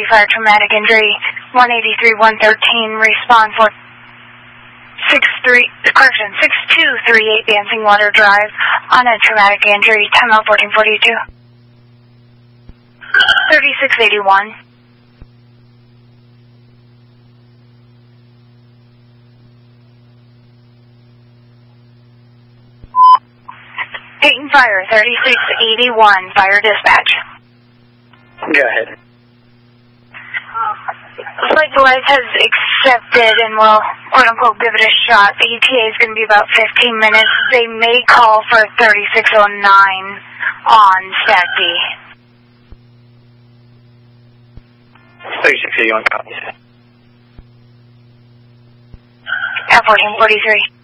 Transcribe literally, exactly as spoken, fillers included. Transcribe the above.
fire traumatic injury, one eighty-three one thirteen, respond for six three, correction, six two three eight Dancing Water Drive on a traumatic injury, time out fourteen forty-two. thirty-six eighty-one. Dayton Fire, thirty-six eighty-one, fire dispatch. Go ahead. Flight Delays has accepted and will, quote-unquote, give it a shot. The E T A is going to be about fifteen minutes. They may call for thirty-six oh nine on Stack D. thirty-six eighty-one copies. At fourteen forty-three.